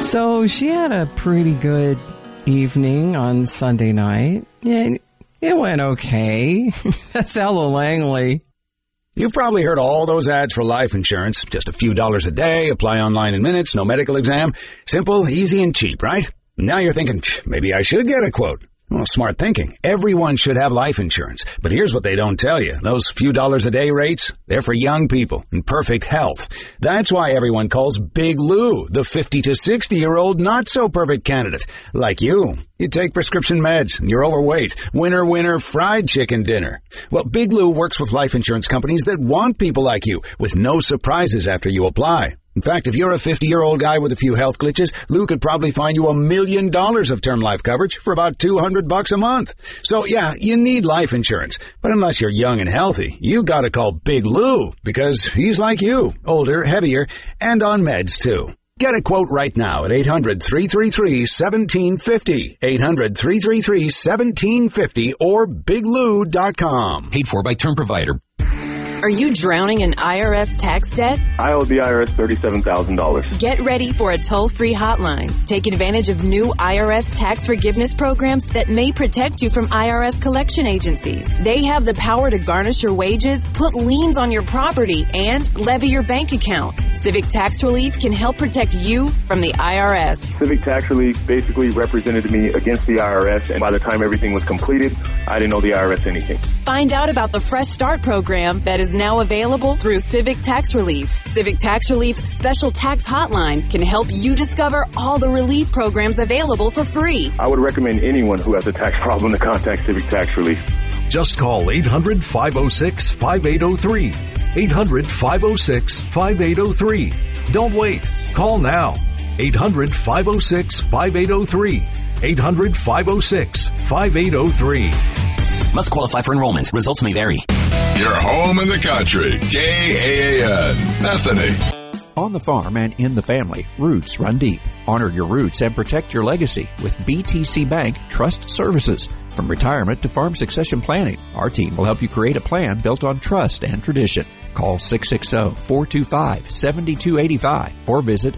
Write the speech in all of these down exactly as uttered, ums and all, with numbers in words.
So she had a pretty good evening on Sunday night. Yeah, it went okay. That's Ella Langley. You've probably heard all those ads for life insurance. Just a few dollars a day, apply online in minutes, no medical exam. Simple, easy, and cheap, right? Now you're thinking, maybe I should get a quote. Well, smart thinking. Everyone should have life insurance. But here's what they don't tell you. Those few dollars a day rates, they're for young people in perfect health. That's why everyone calls Big Lou the fifty to sixty-year-old not-so-perfect candidate. Like you. You take prescription meds, and you're overweight. Winner, winner, fried chicken dinner. Well, Big Lou works with life insurance companies that want people like you, with no surprises after you apply. In fact, if you're a fifty-year-old guy with a few health glitches, Lou could probably find you a million dollars of term life coverage for about two hundred bucks a month. So yeah, you need life insurance. But unless you're young and healthy, you gotta call Big Lou, because he's like you, older, heavier, and on meds too. Get a quote right now at eight hundred, three three three, one seven five zero, eight hundred, three three three, one seven five zero, or big lou dot com. Paid for by Term Provider. Are you drowning in I R S tax debt? I owe the I R S thirty-seven thousand dollars. Get ready for a toll-free hotline. Take advantage of new I R S tax forgiveness programs that may protect you from I R S collection agencies. They have the power to garnish your wages, put liens on your property, and levy your bank account. Civic Tax Relief can help protect you from the I R S. Civic Tax Relief basically represented me against the I R S, and by the time everything was completed, I didn't owe the I R S anything. Find out about the Fresh Start program that is now available through Civic Tax Relief. Civic Tax Relief's special tax hotline can help you discover all the relief programs available for free. I would recommend anyone who has a tax problem to contact Civic Tax Relief. Just call eight hundred, five oh six, five eight oh three. eight hundred, five oh six, five eight oh three. Don't wait. Call now. eight hundred, five oh six, five eight oh three. eight hundred, five oh six, five eight oh three. Must qualify for enrollment. Results may vary. Your home in the country. K A A N. Bethany. On the farm and in the family, roots run deep. Honor your roots and protect your legacy with B T C Bank Trust Services. From retirement to farm succession planning, our team will help you create a plan built on trust and tradition. Call six six zero, four two five, seven two eight five or visit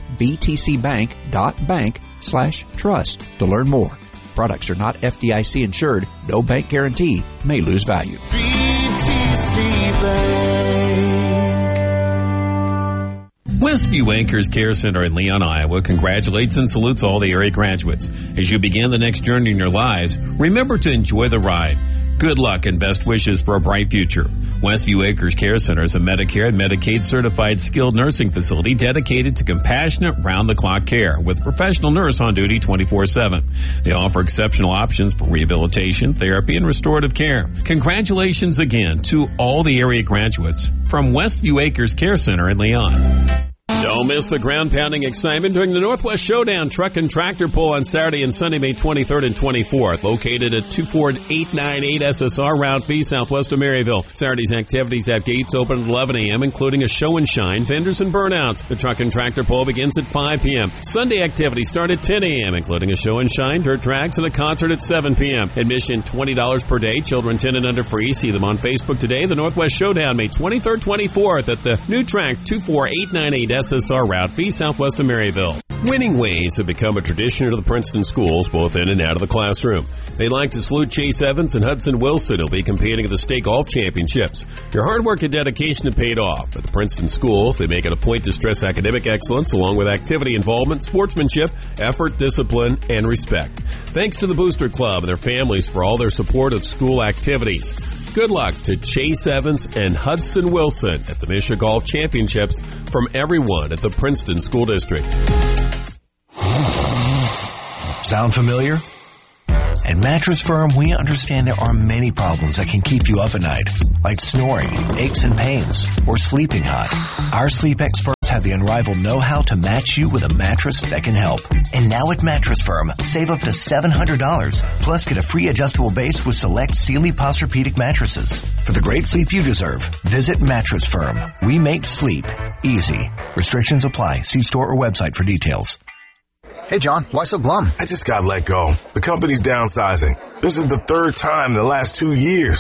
btcbank.bank slash trust to learn more. Products are not F D I C insured. No bank guarantee. May lose value. B T C Bank. Westview Acres Care Center in Leon, Iowa congratulates and salutes all the area graduates. As you begin the next journey in your lives, remember to enjoy the ride. Good luck and best wishes for a bright future. Westview Acres Care Center is a Medicare and Medicaid certified skilled nursing facility dedicated to compassionate round-the-clock care with a professional nurse on duty twenty-four seven. They offer exceptional options for rehabilitation, therapy, and restorative care. Congratulations again to all the area graduates from Westview Acres Care Center in Leon. Don't miss the ground-pounding excitement during the Northwest Showdown Truck and Tractor Pull on Saturday and Sunday, May twenty-third and twenty-fourth, located at two four eight nine eight S S R Route B, southwest of Maryville. Saturday's activities have gates open at eleven a.m., including a show and shine, vendors, and burnouts. The Truck and Tractor Pull begins at five p.m. Sunday activities start at ten a.m., including a show and shine, dirt tracks, and a concert at seven p.m. Admission twenty dollars per day, children ten and under free. See them on Facebook today. The Northwest Showdown, May twenty-third, twenty-fourth at the new track two four eight nine eight S S R Route B, southwest of Maryville. Winning ways have become a tradition of the Princeton schools, both in and out of the classroom. They'd like to salute Chase Evans and Hudson Wilson, who'll be competing at the state golf championships. Your hard work and dedication have paid off. At the Princeton schools, they make it a point to stress academic excellence, along with activity involvement, sportsmanship, effort, discipline, and respect. Thanks to the Booster Club and their families for all their support of school activities. Good luck to Chase Evans and Hudson Wilson at the Michigan Golf Championships from everyone at the Princeton School District. Sound familiar? At Mattress Firm, we understand there are many problems that can keep you up at night, like snoring, aches and pains, or sleeping hot. Our sleep experts have the unrivaled know-how to match you with a mattress that can help. And now at Mattress Firm, save up to seven hundred dollars, plus get a free adjustable base with select Sealy Posturepedic mattresses. For the great sleep you deserve, visit Mattress Firm. We make sleep easy. Restrictions apply. See store or website for details. Hey, John, why so glum? I just got let go. The company's downsizing. This is the third time in the last two years.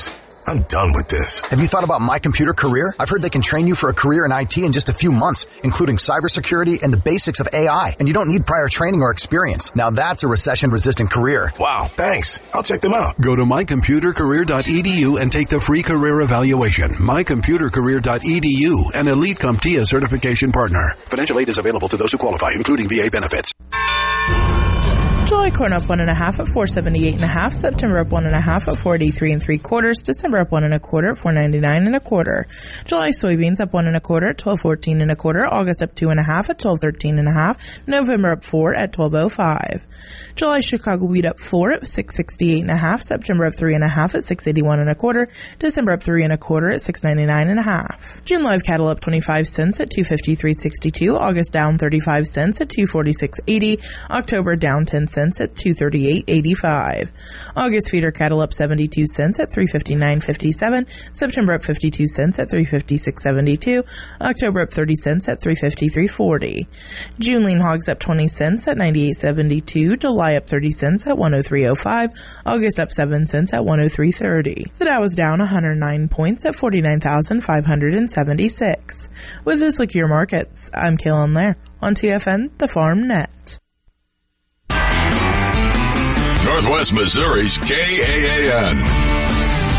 I'm done with this. Have you thought about My Computer Career? I've heard they can train you for a career in I T in just a few months, including cybersecurity and the basics of A I. And you don't need prior training or experience. Now that's a recession-resistant career. Wow, thanks. I'll check them out. Go to my computer career dot e d u and take the free career evaluation. my computer career dot e d u, an Elite CompTIA certification partner. Financial aid is available to those who qualify, including V A benefits. July corn up one and a half at four seventy-eight and a half. September up one and a half at four eighty-three and three quarters. December up one and a quarter at four ninety-nine and a quarter. July soybeans up one and a quarter at twelve fourteen and a quarter. August up two and a half at twelve thirteen and a half. November up four at twelve oh five. July Chicago wheat up four at six sixty-eight and a half. September up three and a half at six eighty-one and a quarter. December up three and a quarter at six ninety-nine and a half. June live cattle up twenty-five cents at two fifty-three sixty-two. August down thirty-five cents at two forty-six eighty. October down ten cents at two thirty-eight eighty-five. August feeder cattle up seventy-two cents at three fifty-nine fifty-seven. September up fifty-two cents at three fifty-six seventy-two. October up thirty cents at three fifty-three forty. June lean hogs up twenty cents at ninety-eight seventy-two. July up thirty cents at one oh three oh five. August up seven cents at one oh three thirty. The Dow was down one hundred nine points at forty-nine thousand five hundred seventy-six. With this look at your markets, I'm Kaylin Lair on T F N, the Farm Net. Northwest Missouri's K A A N.